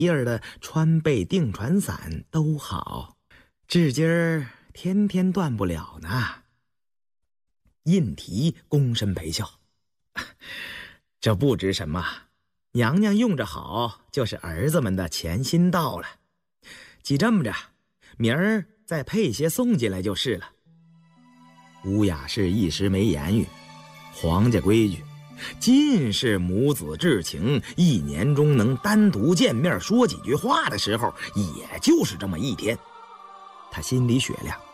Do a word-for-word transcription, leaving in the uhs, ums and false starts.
儿的穿被定船伞都好，至今儿天天断不了呢。印提躬身陪笑，这不知什么，娘娘用着好，就是儿子们的钱心到了。既这么着，明儿再配些送进来就是了。乌雅氏一时没言语，皇家规矩，尽是母子至情，一年中能单独见面说几句话的时候，也就是这么一天。他心里雪亮，